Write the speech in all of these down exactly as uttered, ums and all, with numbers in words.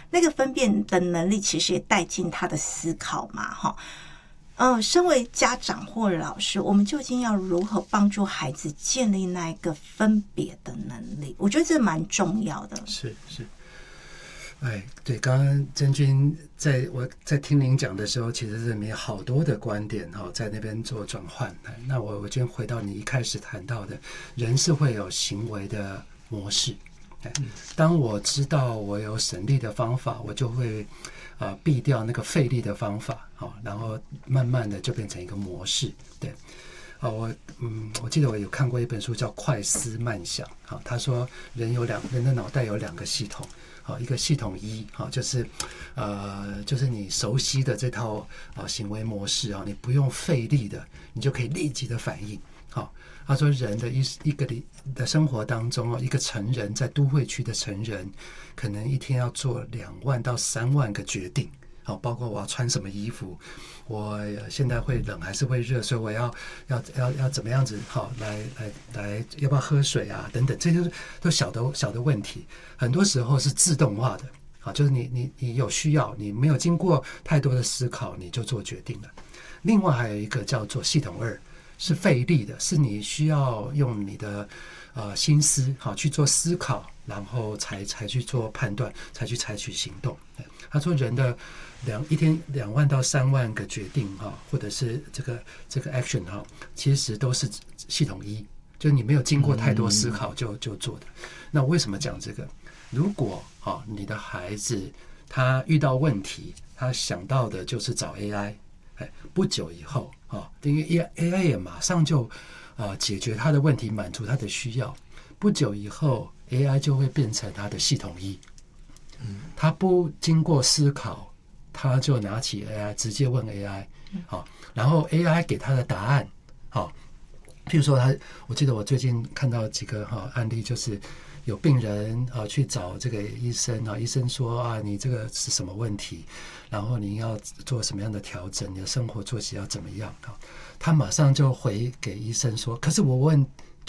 那个分辨的能力其实也带进他的思考嘛，哈。呃，身为家长或老师，我们究竟要如何帮助孩子建立那一个分别的能力？我觉得这蛮重要的。 是是，哎，对，刚刚真君在我在听您讲的时候，其实是没好多的观点哈，在那边做转换。那我我今天回到你一开始谈到的，人是会有行为的模式。当我知道我有省力的方法，我就会啊、呃、避掉那个费力的方法，好，然后慢慢的就变成一个模式。对，啊，我嗯，我记得我有看过一本书叫《快思慢想》，好，他说人有两人的脑袋有两个系统，好，一个系统一，好，就是呃，就是你熟悉的这套啊行为模式啊，你不用费力的，你就可以立即的反应，好。他说，人的一一个的生活当中，一个成人在都会区的成人，可能一天要做两万到三万个决定，好，包括我要穿什么衣服，我现在会冷还是会热，所以我要要要要怎么样子，好，来来来，要不要喝水啊，等等，这些都小的小的问题，很多时候是自动化的，好，就是你你你有需要，你没有经过太多的思考，你就做决定了。另外还有一个叫做系统二。是费力的，是你需要用你的呃心思好去做思考，然后才才去做判断，才去采取行动。他说人的两一天两万到三万个决定哈，或者是这个这个 action 哈，其实都是系统一，就是你没有经过太多思考就就做的。那为什么讲这个？如果哈你的孩子他遇到问题，他想到的就是找 A I。不久以后啊，因为 A I 也马上就啊解决他的问题，满足他的需要。不久以后 ，A I 就会变成他的系统一。嗯，他不经过思考，他就拿起 A I 直接问 A I， 好，然后 A I 给他的答案，好，譬如说他，我记得我最近看到几个哈案例，就是有病人啊去找这个医生啊，医生说啊，你这个是什么问题？然后你要做什么样的调整？你的生活作息要怎么样？他马上就回给医生说：“可是我问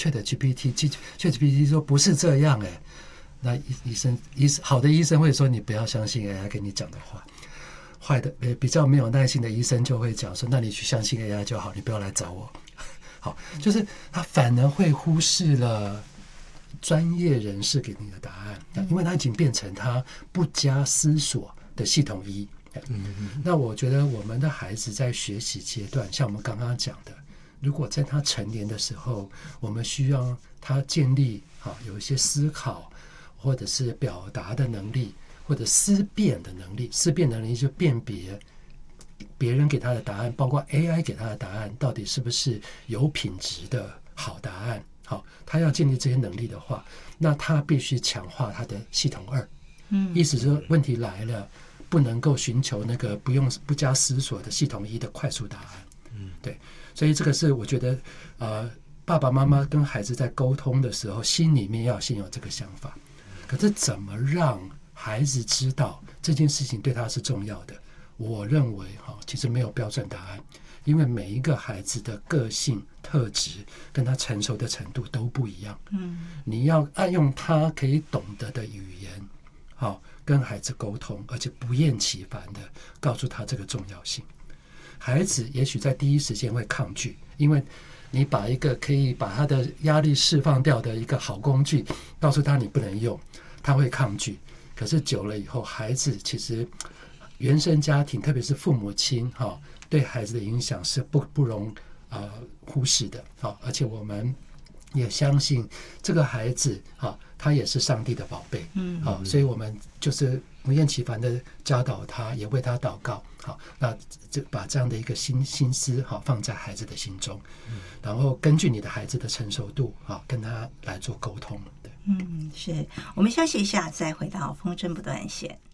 ChatGPT，ChatGPT 说不是这样哎、欸。”那医生医好的医生会说：“你不要相信 A I 跟你讲的话。”坏的比较没有耐心的医生就会讲说：“那你去相信 A I 就好，你不要来找我。”好，就是他反而会忽视了专业人士给你的答案，因为他已经变成他不加思索的系统一。嗯，那我觉得我们的孩子在学习阶段，像我们刚刚讲的，如果在他成年的时候，我们需要他建立啊有一些思考或者是表达的能力，或者思辨的能力。思辨能力就辨别别人给他的答案，包括 A I 给他的答案，到底是不是有品质的好答案。好，他要建立这些能力的话，那他必须强化他的系统二。嗯，意思是说问题来了，不能够寻求那个不用不加思索的系统一的快速答案。嗯，对，所以这个是我觉得，呃，爸爸妈妈跟孩子在沟通的时候，心里面要先有这个想法。可是怎么让孩子知道这件事情对他是重要的？我认为哈，其实没有标准答案，因为每一个孩子的个性特质跟他成熟的程度都不一样。嗯，你要按用他可以懂得的语言，好跟孩子沟通，而且不厌其烦的告诉他这个重要性。孩子也许在第一时间会抗拒，因为你把一个可以把他的压力释放掉的一个好工具告诉他你不能用，他会抗拒。可是久了以后，孩子其实原生家庭，特别是父母亲哈，对孩子的影响是不不容呃忽视的。好，而且我们也相信这个孩子哈，他也是上帝的宝贝。嗯，好，所以我们就是不厌其烦的教导他，也为他祷告。好，那这把这样的一个心心思好放在孩子的心中，然后根据你的孩子的成熟度好跟他来做沟通。对， 嗯，是我们休息一下，再回到风筝不断线。